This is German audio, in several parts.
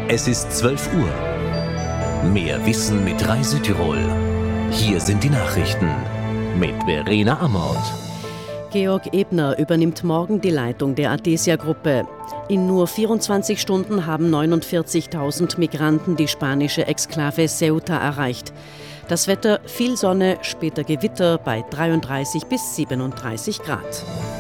Es ist 12 Uhr. Mehr Wissen mit Rai Südtirol. Hier sind die Nachrichten mit Verena Amort. Georg Ebner übernimmt morgen die Leitung der Adesia-Gruppe. In nur 24 Stunden haben 49.000 Migranten die spanische Exklave Ceuta erreicht. Das Wetter: viel Sonne, später Gewitter bei 33 bis 37 Grad.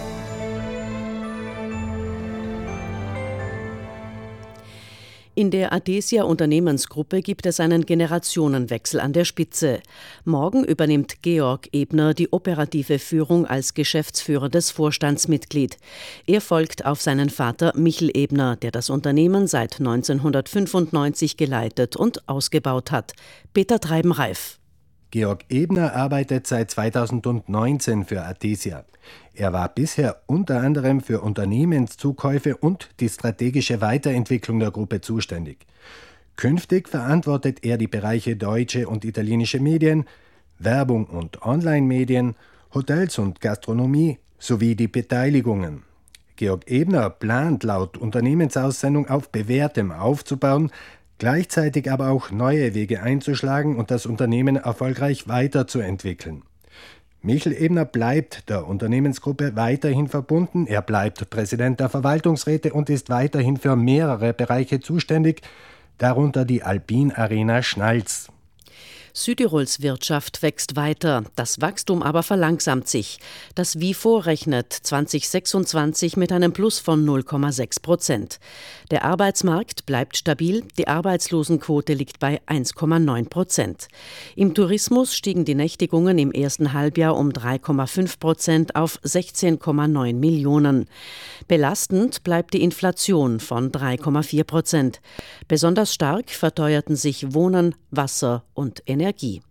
In der Adesia Unternehmensgruppe gibt es einen Generationenwechsel an der Spitze. Morgen übernimmt Georg Ebner die operative Führung als geschäftsführendes Vorstandsmitglied. Er folgt auf seinen Vater Michel Ebner, der das Unternehmen seit 1995 geleitet und ausgebaut hat. Peter Treiben-Reif. Georg Ebner arbeitet seit 2019 für Adesia. Er war bisher unter anderem für Unternehmenszukäufe und die strategische Weiterentwicklung der Gruppe zuständig. Künftig verantwortet er die Bereiche deutsche und italienische Medien, Werbung und Online-Medien, Hotels und Gastronomie sowie die Beteiligungen. Georg Ebner plant laut Unternehmensaussendung auf Bewährtem aufzubauen, gleichzeitig aber auch neue Wege einzuschlagen und das Unternehmen erfolgreich weiterzuentwickeln. Michel Ebner bleibt der Unternehmensgruppe weiterhin verbunden. Er bleibt Präsident der Verwaltungsräte und ist weiterhin für mehrere Bereiche zuständig, darunter die Alpin Arena Schnalz. Südtirols Wirtschaft wächst weiter, das Wachstum aber verlangsamt sich. Das WIFO rechnet 2026 mit einem Plus von 0,6%. Der Arbeitsmarkt bleibt stabil, die Arbeitslosenquote liegt bei 1,9%. Im Tourismus stiegen die Nächtigungen im ersten Halbjahr um 3,5% auf 16,9 Millionen. Belastend bleibt die Inflation von 3,4%. Besonders stark verteuerten sich Wohnen, Wasser und Energie.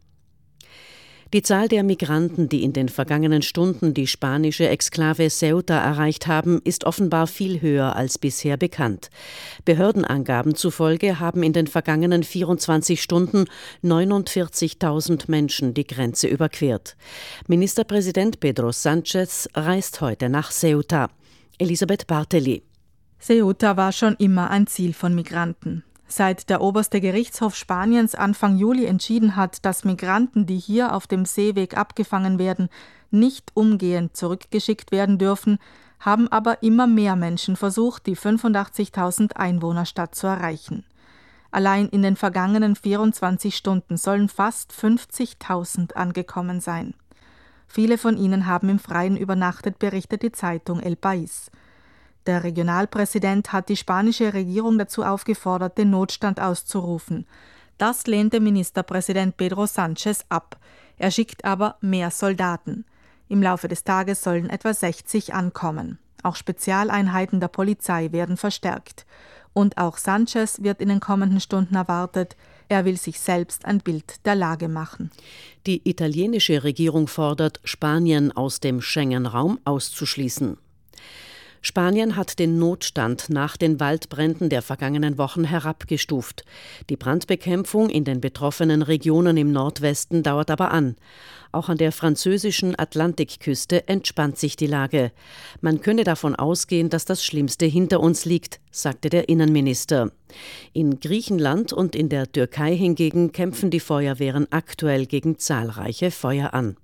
Die Zahl der Migranten, die in den vergangenen Stunden die spanische Exklave Ceuta erreicht haben, ist offenbar viel höher als bisher bekannt. Behördenangaben zufolge haben in den vergangenen 24 Stunden 49.000 Menschen die Grenze überquert. Ministerpräsident Pedro Sánchez reist heute nach Ceuta. Elisabeth Barteli. Ceuta war schon immer ein Ziel von Migranten. Seit der oberste Gerichtshof Spaniens Anfang Juli entschieden hat, dass Migranten, die hier auf dem Seeweg abgefangen werden, nicht umgehend zurückgeschickt werden dürfen, haben aber immer mehr Menschen versucht, die 85.000 Einwohnerstadt zu erreichen. Allein in den vergangenen 24 Stunden sollen fast 50.000 angekommen sein. Viele von ihnen haben im Freien übernachtet, berichtet die Zeitung El País. Der Regionalpräsident hat die spanische Regierung dazu aufgefordert, den Notstand auszurufen. Das lehnte Ministerpräsident Pedro Sánchez ab. Er schickt aber mehr Soldaten. Im Laufe des Tages sollen etwa 60 ankommen. Auch Spezialeinheiten der Polizei werden verstärkt. Und auch Sánchez wird in den kommenden Stunden erwartet. Er will sich selbst ein Bild der Lage machen. Die italienische Regierung fordert, Spanien aus dem Schengen-Raum auszuschließen. Spanien hat den Notstand nach den Waldbränden der vergangenen Wochen herabgestuft. Die Brandbekämpfung in den betroffenen Regionen im Nordwesten dauert aber an. Auch an der französischen Atlantikküste entspannt sich die Lage. Man könne davon ausgehen, dass das Schlimmste hinter uns liegt, sagte der Innenminister. In Griechenland und in der Türkei hingegen kämpfen die Feuerwehren aktuell gegen zahlreiche Feuer an.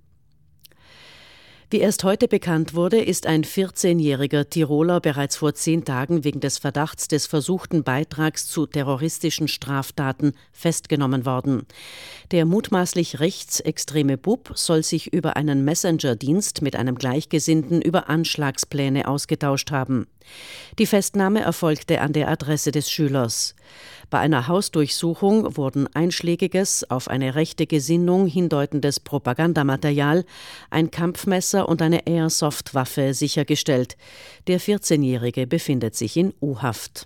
Wie erst heute bekannt wurde, ist ein 14-jähriger Tiroler bereits vor 10 Tagen wegen des Verdachts des versuchten Beitrags zu terroristischen Straftaten festgenommen worden. Der mutmaßlich rechtsextreme Bub soll sich über einen Messenger-Dienst mit einem Gleichgesinnten über Anschlagspläne ausgetauscht haben. Die Festnahme erfolgte an der Adresse des Schülers. Bei einer Hausdurchsuchung wurden einschlägiges, auf eine rechte Gesinnung hindeutendes Propagandamaterial, ein Kampfmesser und eine Airsoft-Waffe sichergestellt. Der 14-Jährige befindet sich in U-Haft.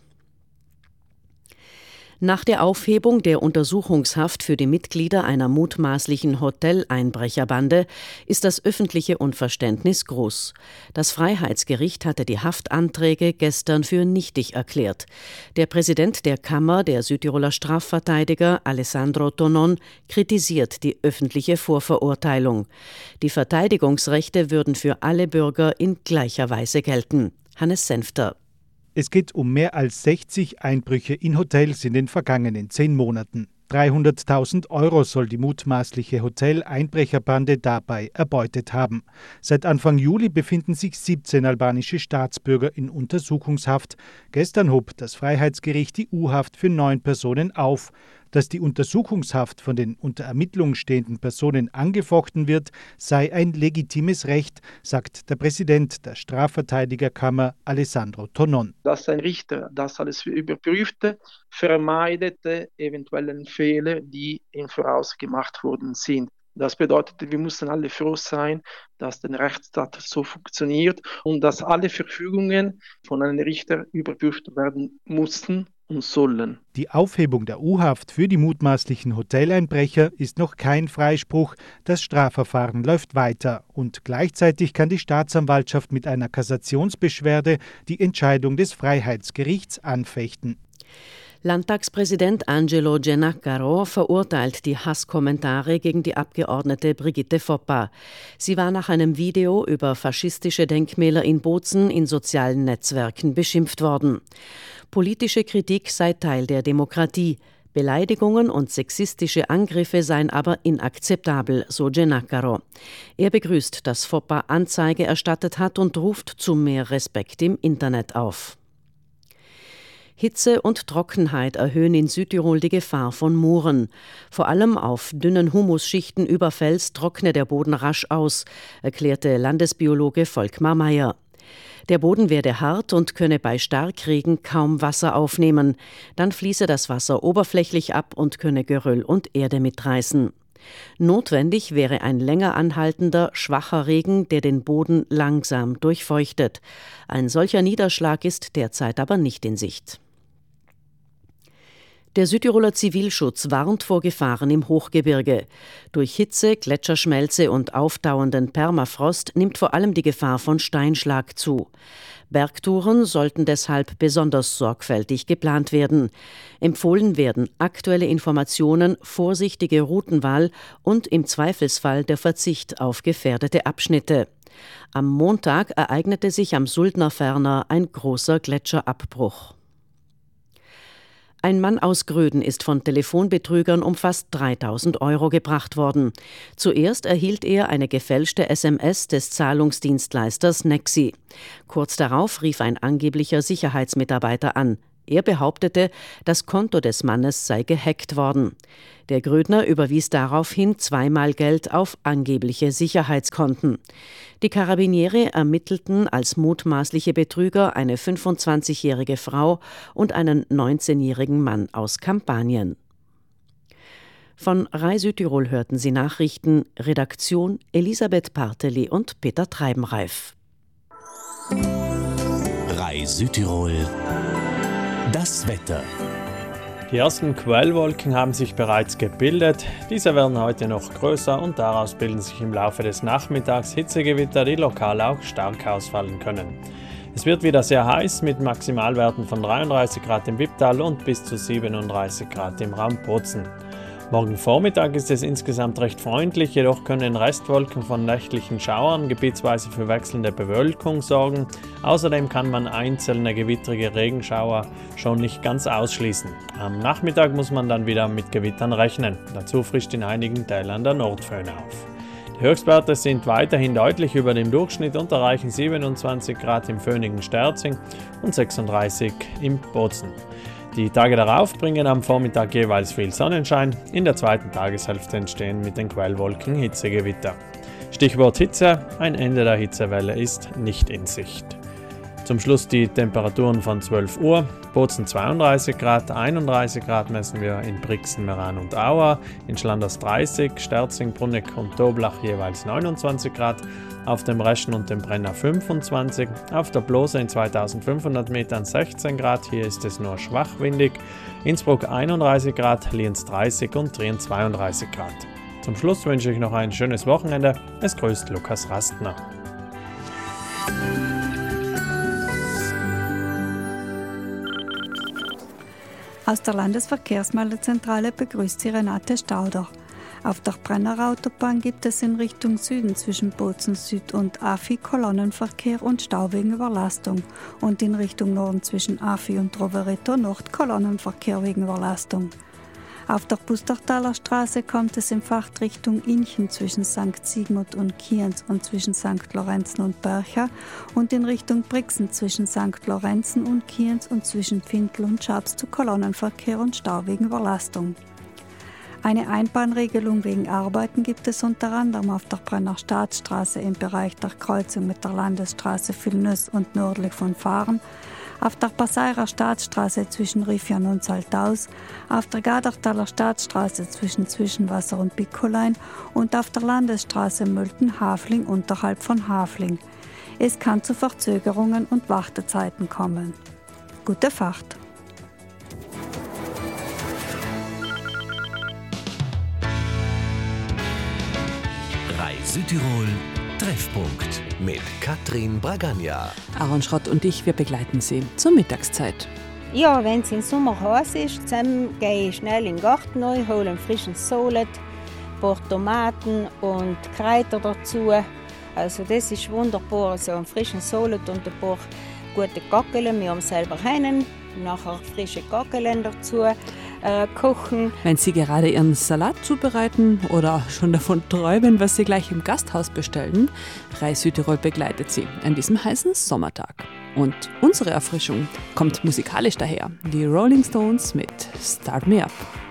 Nach der Aufhebung der Untersuchungshaft für die Mitglieder einer mutmaßlichen Hoteleinbrecherbande ist das öffentliche Unverständnis groß. Das Freiheitsgericht hatte die Haftanträge gestern für nichtig erklärt. Der Präsident der Kammer der Südtiroler Strafverteidiger, Alessandro Tonon, kritisiert die öffentliche Vorverurteilung. Die Verteidigungsrechte würden für alle Bürger in gleicher Weise gelten. Hannes Senfter. Es geht um mehr als 60 Einbrüche in Hotels in den vergangenen 10 Monaten. 300.000 € soll die mutmaßliche Hotel-Einbrecherbande dabei erbeutet haben. Seit Anfang Juli befinden sich 17 albanische Staatsbürger in Untersuchungshaft. Gestern hob das Freiheitsgericht die U-Haft für 9 Personen auf. Dass die Untersuchungshaft von den unter Ermittlung stehenden Personen angefochten wird, sei ein legitimes Recht, sagt der Präsident der Strafverteidigerkammer Alessandro Tonon. Dass ein Richter das alles überprüfte, vermeidete eventuellen Fehler, die im Voraus gemacht worden sind. Das bedeutet, wir müssen alle froh sein, dass der Rechtsstaat so funktioniert und dass alle Verfügungen von einem Richter überprüft werden mussten und sollen. Die Aufhebung der U-Haft für die mutmaßlichen Hoteleinbrecher ist noch kein Freispruch. Das Strafverfahren läuft weiter und gleichzeitig kann die Staatsanwaltschaft mit einer Kassationsbeschwerde die Entscheidung des Freiheitsgerichts anfechten. Landtagspräsident Angelo Giannacaro verurteilt die Hasskommentare gegen die Abgeordnete Brigitte Foppa. Sie war nach einem Video über faschistische Denkmäler in Bozen in sozialen Netzwerken beschimpft worden. Politische Kritik sei Teil der Demokratie. Beleidigungen und sexistische Angriffe seien aber inakzeptabel, so Giannacaro. Er begrüßt, dass Foppa Anzeige erstattet hat und ruft zu mehr Respekt im Internet auf. Hitze und Trockenheit erhöhen in Südtirol die Gefahr von Mooren. Vor allem auf dünnen Humusschichten über Fels trockne der Boden rasch aus, erklärte Landesbiologe Volkmar Meyer. Der Boden werde hart und könne bei Starkregen kaum Wasser aufnehmen. Dann fließe das Wasser oberflächlich ab und könne Geröll und Erde mitreißen. Notwendig wäre ein länger anhaltender, schwacher Regen, der den Boden langsam durchfeuchtet. Ein solcher Niederschlag ist derzeit aber nicht in Sicht. Der Südtiroler Zivilschutz warnt vor Gefahren im Hochgebirge. Durch Hitze, Gletscherschmelze und aufdauernden Permafrost nimmt vor allem die Gefahr von Steinschlag zu. Bergtouren sollten deshalb besonders sorgfältig geplant werden. Empfohlen werden aktuelle Informationen, vorsichtige Routenwahl und im Zweifelsfall der Verzicht auf gefährdete Abschnitte. Am Montag ereignete sich am Suldner Ferner ein großer Gletscherabbruch. Ein Mann aus Gröden ist von Telefonbetrügern um fast 3.000 € gebracht worden. Zuerst erhielt er eine gefälschte SMS des Zahlungsdienstleisters Nexi. Kurz darauf rief ein angeblicher Sicherheitsmitarbeiter an. Er behauptete, das Konto des Mannes sei gehackt worden. Der Grödner überwies daraufhin 2-mal Geld auf angebliche Sicherheitskonten. Die Karabiniere ermittelten als mutmaßliche Betrüger eine 25-jährige Frau und einen 19-jährigen Mann aus Kampanien. Von Rai Südtirol hörten Sie Nachrichten, Redaktion Elisabeth Parteli und Peter Treibenreif. Rai Südtirol. Das Wetter. Die ersten Quellwolken haben sich bereits gebildet. Diese werden heute noch größer und daraus bilden sich im Laufe des Nachmittags Hitzegewitter, die lokal auch stark ausfallen können. Es wird wieder sehr heiß mit Maximalwerten von 33 Grad im Wipptal und bis zu 37 Grad im Raum Bozen. Morgen Vormittag ist es insgesamt recht freundlich, jedoch können Restwolken von nächtlichen Schauern gebietsweise für wechselnde Bewölkung sorgen. Außerdem kann man einzelne gewittrige Regenschauer schon nicht ganz ausschließen. Am Nachmittag muss man dann wieder mit Gewittern rechnen. Dazu frischt in einigen Tälern der Nordföhn auf. Die Höchstwerte sind weiterhin deutlich über dem Durchschnitt und erreichen 27 Grad im föhnigen Sterzing und 36 im Bozen. Die Tage darauf bringen am Vormittag jeweils viel Sonnenschein. In der zweiten Tageshälfte entstehen mit den Quellwolken Hitzegewitter. Stichwort Hitze, ein Ende der Hitzewelle ist nicht in Sicht. Zum Schluss die Temperaturen von 12 Uhr. Bozen 32 Grad, 31 Grad messen wir in Brixen, Meran und Auer, in Schlanders 30, Sterzing, Bruneck und Toblach jeweils 29 Grad, auf dem Reschen und dem Brenner 25, auf der Blose in 2500 Metern 16 Grad, hier ist es nur schwach windig, Innsbruck 31 Grad, Lienz 30 und Trien 32 Grad. Zum Schluss wünsche ich noch ein schönes Wochenende. Es grüßt Lukas Rastner. Aus der Landesverkehrsmeldezentrale begrüßt Sie Renate Stauder. Auf der Brennerautobahn gibt es in Richtung Süden zwischen Bozen Süd und Afi Kolonnenverkehr und Stau wegen Überlastung und in Richtung Norden zwischen Afi und Rovereto Nord Kolonnenverkehr wegen Überlastung. Auf der Pustertaler Straße kommt es in Fahrtrichtung Inchen zwischen St. Sigmund und Kienz und zwischen St. Lorenzen und Bercha und in Richtung Brixen zwischen St. Lorenzen und Kienz und zwischen Pfindl und Schabs zu Kolonnenverkehr und Stau wegen Überlastung. Eine Einbahnregelung wegen Arbeiten gibt es unter anderem auf der Brenner Staatsstraße im Bereich der Kreuzung mit der Landesstraße Villeneuve und nördlich von Fahren, auf der Passeirer Staatsstraße zwischen Rifjan und Saltaus, auf der Gadertaler Staatsstraße zwischen Zwischenwasser und Bickolein und auf der Landesstraße Mölten-Hafling unterhalb von Hafling. Es kann zu Verzögerungen und Wartezeiten kommen. Gute Fahrt! Südtirol Treffpunkt mit Katrin Bragagna. Aaron Schrott und ich, wir begleiten Sie zur Mittagszeit. Ja, wenn es im Sommer heiß ist, dann gehe ich schnell in den Garten rein, hole einen frischen Solet, ein paar Tomaten und Kräuter dazu. Also das ist wunderbar, so einen frischen Solet und ein paar gute Gackeln. Wir haben selber heinen, nachher frische Gackeln dazu. Kochen. Wenn Sie gerade Ihren Salat zubereiten oder schon davon träumen, was Sie gleich im Gasthaus bestellen, Reis Südtirol begleitet Sie an diesem heißen Sommertag. Und unsere Erfrischung kommt musikalisch daher. Die Rolling Stones mit Start Me Up.